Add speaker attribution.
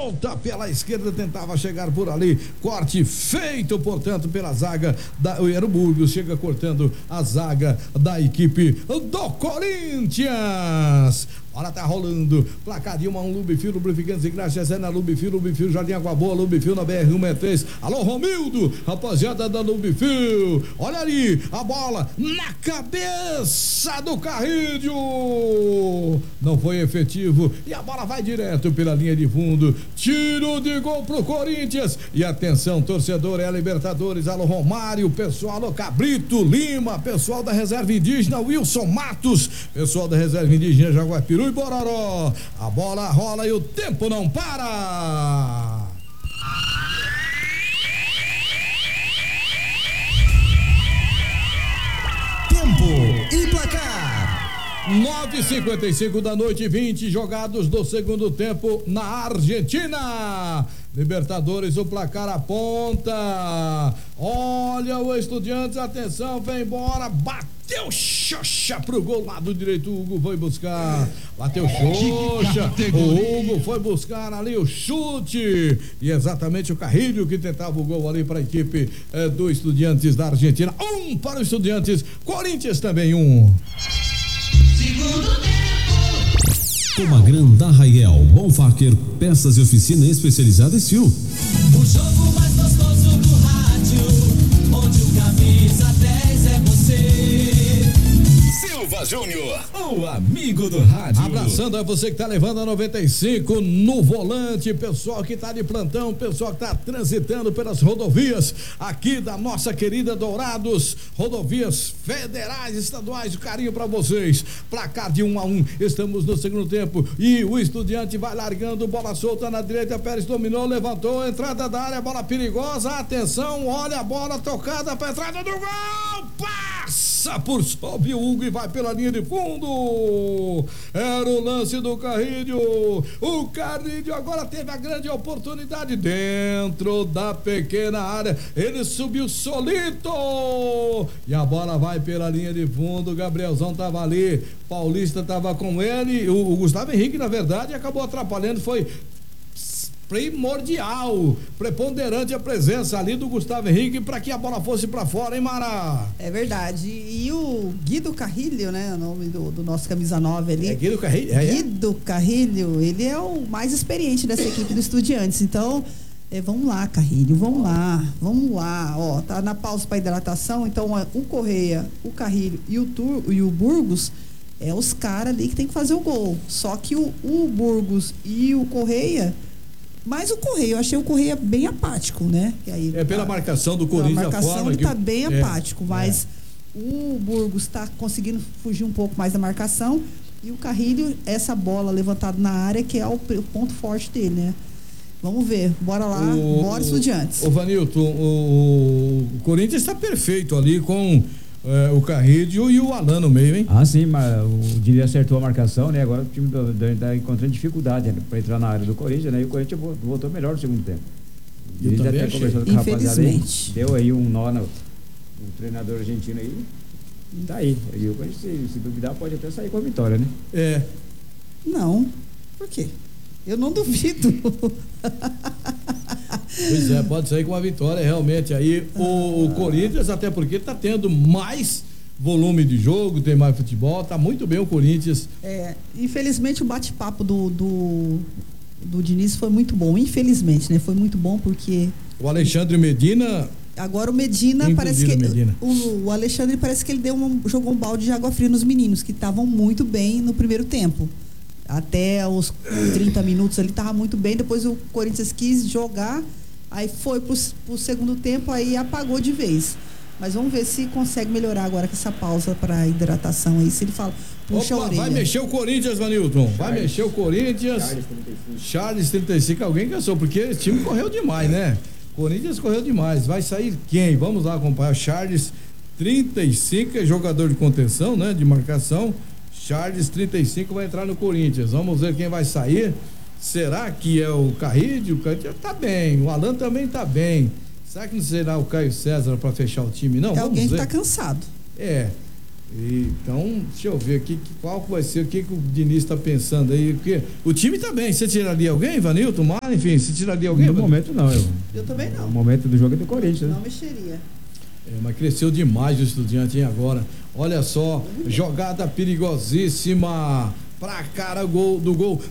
Speaker 1: volta pela esquerda, tentava chegar por ali, corte feito, portanto, pela zaga era o Burgos, chega cortando a zaga da equipe do Corinthians. Olha, tá rolando, placar de 1-1, Lubifil, lubrificantes e graxas é na Lubifil, Jardim Água Boa, Lubifil na BR-163. Alô, Romildo, rapaziada da Lubifil, olha ali, a bola na cabeça do Carrilho, não foi efetivo, e a bola vai direto pela linha de fundo, tiro de gol pro Corinthians, e atenção, torcedor, é a Libertadores, alô, Romário, pessoal, alô, Cabrito, Lima, pessoal da Reserva Indígena, Wilson Matos, pessoal da Reserva Indígena, Jaguapiru e Bororó, a bola rola e o tempo não para.
Speaker 2: Tempo e placar.
Speaker 1: 9h55 da noite, 20 jogados do segundo tempo na Argentina. Libertadores, o placar aponta. Olha o Estudiantes, atenção, vem embora, bateu xoxa pro gol, lado direito, o Hugo foi buscar, bateu xoxa, o Hugo foi buscar ali o chute, e exatamente o Carrilho que tentava o gol ali para a equipe do Estudiantes da Argentina. 1 para o Estudiantes, Corinthians também 1.
Speaker 2: Segundo tempo. Tomagran da Raiel, Bonfacker, peças e oficina especializada em Sil.
Speaker 3: O jogo mais gostoso do rádio, onde o camisa 10 é você.
Speaker 2: Silva Júnior, o amigo do rádio.
Speaker 1: Abraçando a você que tá levando a 95 no volante, pessoal que tá de plantão, pessoal que tá transitando pelas rodovias aqui da nossa querida Dourados, rodovias federais, estaduais, carinho pra vocês. Placar de 1-1, estamos no segundo tempo e o Estudiante vai largando, bola solta na direita, Pérez dominou, levantou, entrada da área, bola perigosa, atenção, olha a bola tocada pra entrada do gol, passa por sob o Hugo e vai pela linha de fundo. Era o lance do Carrilho. O Carrilho agora teve a grande oportunidade dentro da pequena área. Ele subiu solito e a bola vai pela linha de fundo. Gabrielzão tava ali, Paulista tava com ele. O Gustavo Henrique, na verdade, acabou atrapalhando. Foi primordial, preponderante a presença ali do Gustavo Henrique para que a bola fosse para fora, hein, Mara?
Speaker 4: É verdade. E o Guido Carrilho, né? O nome do nosso camisa 9 ali.
Speaker 1: É Guido Carrilho?
Speaker 4: Guido Carrilho, ele é o mais experiente dessa equipe do Estudiantes. Então, vamos lá, Carrilho, vamos lá. Ó, tá na pausa para hidratação. Então, o Correia, o Carrilho e o Burgos é os caras ali que tem que fazer o gol. Só que o Burgos e o Correia. Mas o Correia, eu achei o Correia bem apático, né? Que aí,
Speaker 1: pela marcação do Corinthians,
Speaker 4: a marcação,
Speaker 1: a forma
Speaker 4: ele
Speaker 1: que
Speaker 4: tá bem apático, mas o Burgos tá conseguindo fugir um pouco mais da marcação e o Carrilho, essa bola levantada na área que é o ponto forte dele, né? Vamos ver, bora lá, bora Estudiantes.
Speaker 1: O Vanilton, o Corinthians está perfeito ali com o Carrilho e o Alan no meio, hein?
Speaker 5: Ah, sim, mas o Diniz acertou a marcação, né? Agora o time tá encontrando dificuldade, né, para entrar na área do Corinthians, né? E o Corinthians voltou melhor no segundo tempo. O Diniz já tem conversado com o rapaziada aí, deu aí um nó no treinador argentino aí, tá aí. E o Corinthians, se duvidar, pode até sair com a vitória, né?
Speaker 4: Não, por quê? Eu não duvido.
Speaker 1: Pois pode sair com uma vitória realmente aí o Corinthians, até porque tá tendo mais volume de jogo, tem mais futebol, tá muito bem o Corinthians.
Speaker 4: Infelizmente o bate-papo do Diniz foi muito bom, infelizmente, né? Foi muito bom porque
Speaker 1: o Alexandre Medina.
Speaker 4: Agora o Medina parece que o Alexandre parece que ele jogou um balde de água fria nos meninos que estavam muito bem no primeiro tempo. Até os 30 minutos ele estava muito bem, depois o Corinthians quis jogar, aí foi pro segundo tempo, aí apagou de vez. Mas vamos ver se consegue melhorar agora com essa pausa para hidratação aí, se ele fala, puxa a orelha.
Speaker 1: Vai mexer o Corinthians, Vanilton, vai mexer o Corinthians. Charles 35, alguém cansou, porque esse time correu demais, né? Corinthians correu demais, vai sair quem? Vamos lá acompanhar. Charles 35 é jogador de contenção, né? De marcação. Charles 35 vai entrar no Corinthians. Vamos ver quem vai sair. Será que é o Carrilho? O Carrilho tá bem. O Alan também tá bem. Será que não será o Caio César para fechar o time? Não,
Speaker 4: é alguém que tá cansado.
Speaker 1: Então, deixa eu ver aqui qual vai ser, o que o Diniz está pensando aí, porque o time tá bem, você tiraria alguém, Ivanilton, Mar, enfim, você tiraria alguém?
Speaker 5: No momento não,
Speaker 4: eu também não.
Speaker 5: No momento do jogo é do Corinthians, né?
Speaker 4: Não mexeria.
Speaker 1: Mas cresceu demais o Estudiante agora, olha só, jogada perigosíssima pra cara do gol.